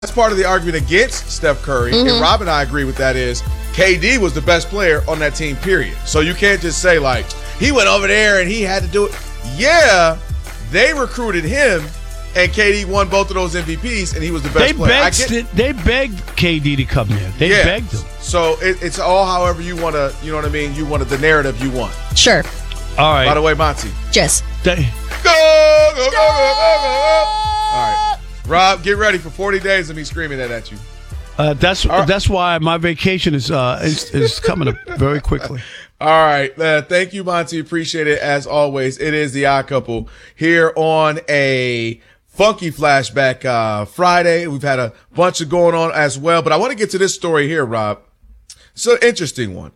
That's part of the argument against Steph Curry, and Rob and I agree with that, is KD was the best player on that team, period. So you can't just say, like, he went over there and he had to do it. Yeah, they recruited him, and KD won both of those MVPs, and he was the best player. They begged KD to come there. They begged him. So it's all however you want to, you know what I mean? You want the narrative you want. Sure. All right. By the way, Monty. Jess. Go, go, go, go, go, go. All right. Rob, get ready for 40 days of me screaming that at you. That's why my vacation is coming up very quickly. All right. Thank you, Monty. Appreciate it as always. It is the Odd Couple here on a funky flashback Friday. We've had a bunch of going on as well, but I want to get to this story here, Rob. It's an interesting one.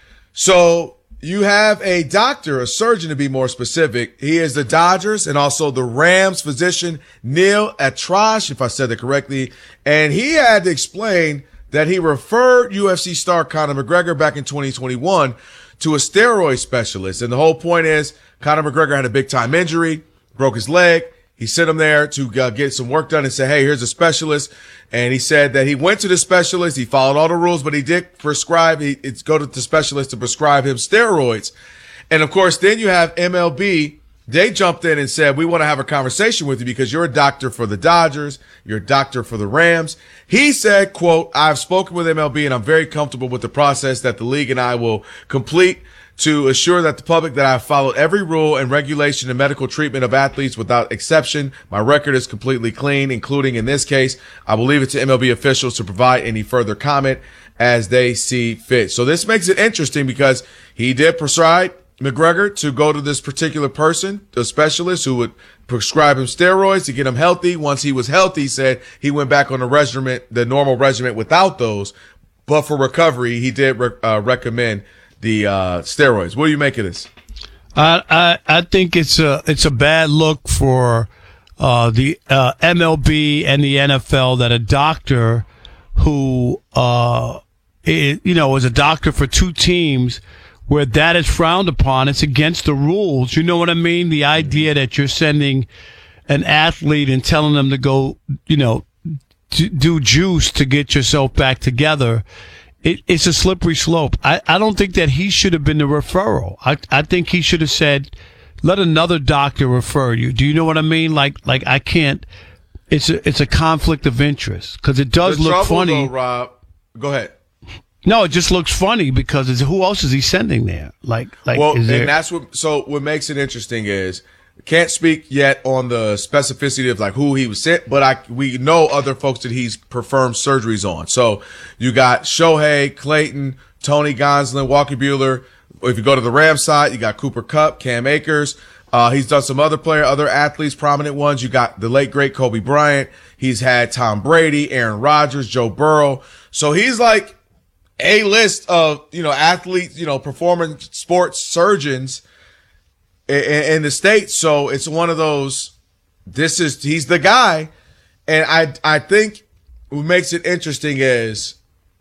So you have a doctor, a surgeon to be more specific. He is the Dodgers and also the Rams physician, Neil Atrash, if I said that correctly. And he had to explain that he referred UFC star Conor McGregor back in 2021 to a steroid specialist. And the whole point is Conor McGregor had a big time injury, broke his leg. He sent him there to get some work done and said, hey, here's a specialist. And he said that he went to the specialist. He followed all the rules, but he did prescribe, go to the specialist to prescribe him steroids. And of course, then you have MLB. They jumped in and said, we want to have a conversation with you because you're a doctor for the Dodgers. You're a doctor for the Rams. He said, quote, I've spoken with MLB and I'm very comfortable with the process that the league and I will complete to assure that the public that I've followed every rule and regulation and medical treatment of athletes without exception. My record is completely clean, including in this case. I will leave it to MLB officials to provide any further comment as they see fit. So this makes it interesting because he did prescribe McGregor to go to this particular person, the specialist who would prescribe him steroids to get him healthy. Once he was healthy, he said he went back on the normal regimen without those. But for recovery, he did recommend the steroids. What do you make of this? I think it's a bad look for the MLB and the NFL that a doctor who is a doctor for two teams where that is frowned upon. It's against the rules. You know what I mean? The idea that you're sending an athlete and telling them to go, do juice to get yourself back together. It's a slippery slope. I don't think that he should have been the referral. I think he should have said, let another doctor refer you. Do you know what I mean? Like I can't. It's a conflict of interest because it does look funny. Though, Rob, go ahead. No, it just looks funny because who else is he sending there? That's what. So what makes it interesting is can't speak yet on the specificity of like who he was sent, but we know other folks that he's performed surgeries on. So you got Shohei, Clayton, Tony Gonsolin, Walker Buehler. If you go to the Rams side, you got Cooper Kupp, Cam Akers. He's done some other athletes, prominent ones. You got the late great Kobe Bryant. He's had Tom Brady, Aaron Rodgers, Joe Burrow. So he's like a list of, athletes, performing sports surgeons in the States. So it's one of those, he's the guy. And I think what makes it interesting is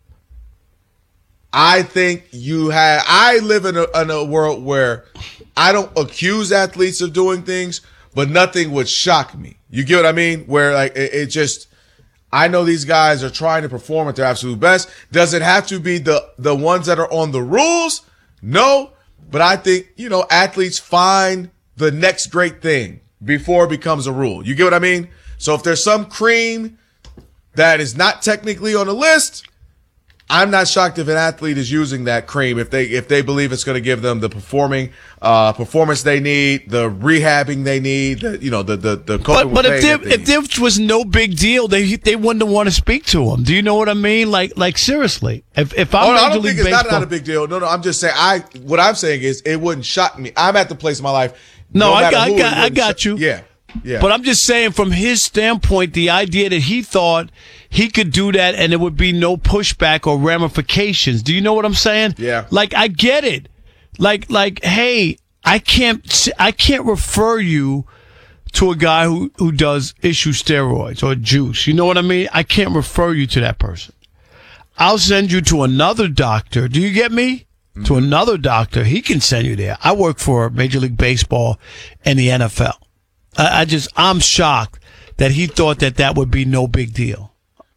I live in a world where I don't accuse athletes of doing things, but nothing would shock me. You get what I mean? Where like I know these guys are trying to perform at their absolute best. Does it have to be the ones that are on the rules? No. But I think, athletes find the next great thing before it becomes a rule. You get what I mean? So if there's some cream that is not technically on the list, I'm not shocked if an athlete is using that cream if they believe it's going to give them the performance they need, the rehabbing they need, the coping but with pain. if there was no big deal, they wouldn't want to speak to him. Do you know what I mean? Like seriously, if I'm I don't think it's not a big deal. No, I'm just saying. What I'm saying is it wouldn't shock me. I'm at the place in my life. No, I got you. Yeah. Yeah. But I'm just saying from his standpoint, the idea that he thought he could do that and there would be no pushback or ramifications. Do you know what I'm saying? Yeah. Like, I get it. Like, hey, I can't refer you to a guy who does issue steroids or juice. You know what I mean? I can't refer you to that person. I'll send you to another doctor. Do you get me? Mm-hmm. To another doctor. He can send you there. I work for Major League Baseball and the NFL. I'm shocked that he thought that would be no big deal.